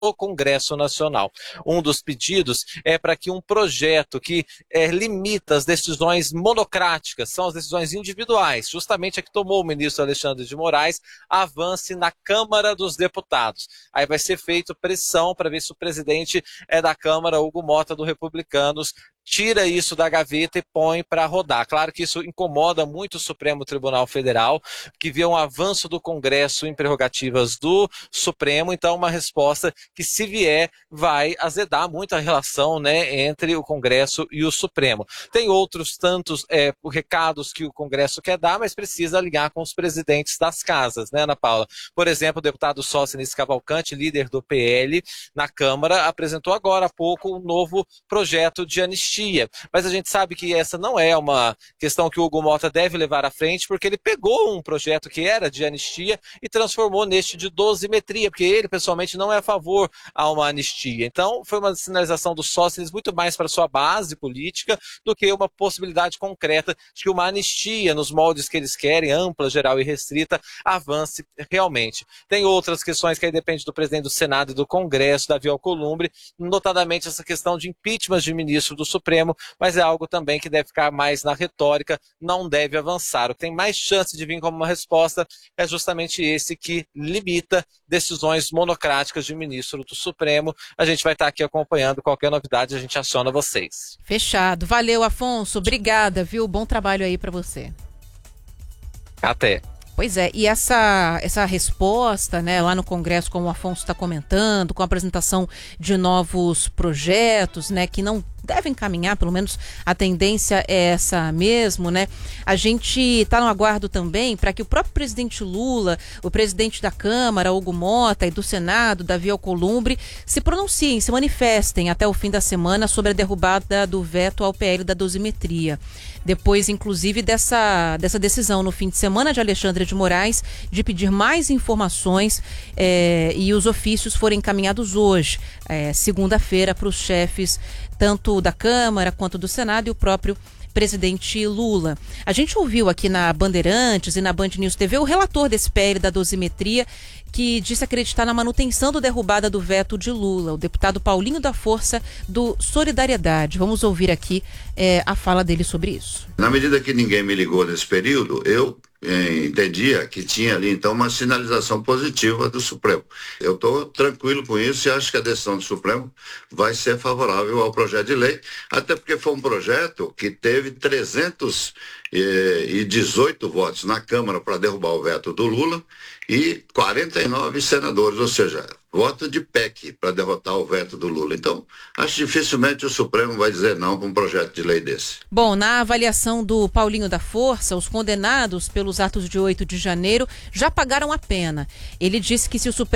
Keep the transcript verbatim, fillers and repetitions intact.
no Congresso Nacional. Um dos pedidos é para que um projeto que é, limita as decisões monocráticas, são as decisões individuais, justamente a que tomou o ministro Alexandre de Moraes, avance na Câmara dos Deputados. Aí vai ser feita pressão para ver se o presidente é da Câmara, Hugo Mota, do Republicanos, tira isso da gaveta e põe para rodar. Claro que isso incomoda muito o Supremo Tribunal Federal, que vê um avanço do Congresso em prerrogativas do Supremo, então uma resposta que, se vier, vai azedar muito a relação, né, entre o Congresso e o Supremo. Tem outros tantos é, recados que o Congresso quer dar, mas precisa alinhar com os presidentes das casas, né, Ana Paula? Por exemplo, o deputado Sóstenes Cavalcante, líder do P L na Câmara, apresentou agora há pouco um novo projeto de anistia. Mas a gente sabe que essa não é uma questão que o Hugo Mota deve levar à frente, porque ele pegou um projeto que era de anistia e transformou neste de dosimetria, porque ele pessoalmente não é a favor a uma anistia. Então foi uma sinalização dos Sóstenes muito mais para sua base política do que uma possibilidade concreta de que uma anistia nos moldes que eles querem, ampla, geral e restrita, avance realmente. Tem outras questões que aí depende do presidente do Senado e do Congresso, Davi Alcolumbre, notadamente essa questão de impeachment de ministro do Supremo, mas é algo também que deve ficar mais na retórica, não deve avançar. O que tem mais chance de vir como uma resposta é justamente esse que limita decisões monocráticas de ministro do Supremo. A gente vai estar aqui acompanhando, qualquer novidade a gente aciona vocês. Fechado. Valeu, Afonso. Obrigada, viu? Bom trabalho aí para você. Até. Pois é, e essa, essa resposta, né, lá no Congresso, como o Afonso está comentando, com a apresentação de novos projetos, né, que não devem caminhar, pelo menos a tendência é essa mesmo, né? A gente está no aguardo também para que o próprio presidente Lula, o presidente da Câmara, Hugo Mota, e do Senado, Davi Alcolumbre, se pronunciem, se manifestem até o fim da semana sobre a derrubada do veto ao P L da dosimetria. Depois, inclusive, dessa, dessa decisão no fim de semana de Alexandre de Moraes de pedir mais informações é, e os ofícios forem encaminhados hoje, é, segunda-feira, para os chefes tanto da Câmara quanto do Senado e o próprio presidente Lula. A gente ouviu aqui na Bandeirantes e na Band News T V o relator desse P L da dosimetria, que disse acreditar na manutenção da derrubada do veto de Lula, o deputado Paulinho da Força, do Solidariedade. Vamos ouvir aqui é, a fala dele sobre isso. Na medida que ninguém me ligou nesse período, eu eh, entendia que tinha ali então uma sinalização positiva do Supremo. Eu estou tranquilo com isso e acho que a decisão do Supremo vai ser favorável ao projeto de lei, até porque foi um projeto que teve trezentos e dezoito votos na Câmara para derrubar o veto do Lula e quarenta e nove senadores, ou seja, voto de P E C para derrotar o veto do Lula. Então, acho que dificilmente o Supremo vai dizer não para um projeto de lei desse. Bom, na avaliação do Paulinho da Força, os condenados pelos atos de oito de janeiro já pagaram a pena. Ele disse que se o Supremo